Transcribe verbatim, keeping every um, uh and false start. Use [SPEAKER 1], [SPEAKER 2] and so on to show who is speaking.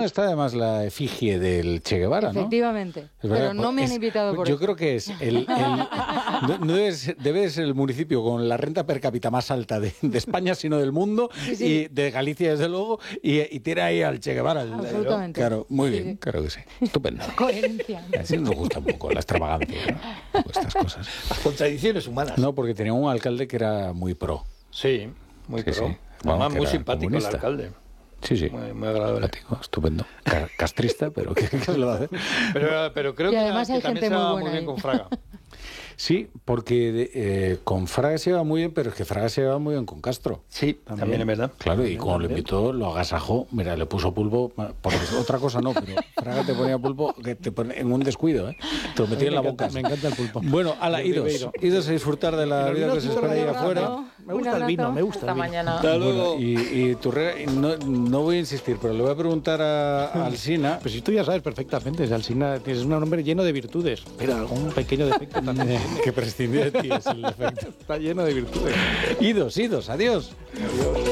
[SPEAKER 1] donde está además la efigie del Che Guevara, ¿no?
[SPEAKER 2] Efectivamente, pero no me han
[SPEAKER 1] es,
[SPEAKER 2] invitado por
[SPEAKER 1] yo
[SPEAKER 2] eso.
[SPEAKER 1] Yo creo que es el, el no, no debe, ser, debe de ser el municipio con la renta per cápita más alta de, de España, sino del mundo, sí, sí. y de Galicia desde luego, y, y tiene ahí al Che Guevara.
[SPEAKER 2] Absolutamente.
[SPEAKER 1] Claro, muy
[SPEAKER 2] sí,
[SPEAKER 1] bien,
[SPEAKER 2] sí.
[SPEAKER 1] claro que sí. Estupendo.
[SPEAKER 2] Coherencia.
[SPEAKER 1] Así nos gusta un poco la extravagancia, ¿no? Estas cosas.
[SPEAKER 3] Las contradicciones humanas.
[SPEAKER 1] No, porque tenía un alcalde que era muy pro.
[SPEAKER 3] Sí, muy
[SPEAKER 1] sí,
[SPEAKER 3] pro.
[SPEAKER 1] Sí.
[SPEAKER 3] Además,
[SPEAKER 1] Bueno,
[SPEAKER 3] muy simpático
[SPEAKER 1] comunista.
[SPEAKER 3] el alcalde.
[SPEAKER 1] Sí, sí.
[SPEAKER 3] Muy, muy agradable.
[SPEAKER 1] Simpático, estupendo. Castrista, pero ¿qué, qué se le va a hacer?
[SPEAKER 3] Pero, pero creo
[SPEAKER 2] y
[SPEAKER 3] que,
[SPEAKER 2] además
[SPEAKER 3] que
[SPEAKER 2] hay
[SPEAKER 3] también
[SPEAKER 2] gente
[SPEAKER 3] se va
[SPEAKER 2] muy
[SPEAKER 3] muy
[SPEAKER 2] buena
[SPEAKER 3] bien
[SPEAKER 2] ahí.
[SPEAKER 3] con Fraga.
[SPEAKER 1] Sí, porque eh, con Fraga se lleva muy bien, pero es que Fraga se lleva muy bien con Castro.
[SPEAKER 3] Sí, también, también es verdad.
[SPEAKER 1] Claro, y cuando le invitó, lo agasajó. Mira, le puso pulpo, porque otra cosa no, pero Fraga te ponía pulpo que te pone en un descuido, ¿eh? Te lo metía en la boca.
[SPEAKER 4] Me encanta el pulpo.
[SPEAKER 1] Bueno, ala, idos. Idos a disfrutar de la vida que se espera ahí afuera.
[SPEAKER 4] Me gusta el vino, me gusta el vino.
[SPEAKER 2] Mañana.
[SPEAKER 3] Hasta luego.
[SPEAKER 1] Bueno, y, y tu re... no, no voy a insistir, pero le voy a preguntar a, a Alsina.
[SPEAKER 4] Pues si tú ya sabes perfectamente, Alsina tienes un hombre lleno de virtudes, pero algún pequeño defecto también.
[SPEAKER 1] Que prescindir de ti es el defecto.
[SPEAKER 4] Está lleno de virtudes.
[SPEAKER 1] Idos, idos, adiós.
[SPEAKER 4] Adiós.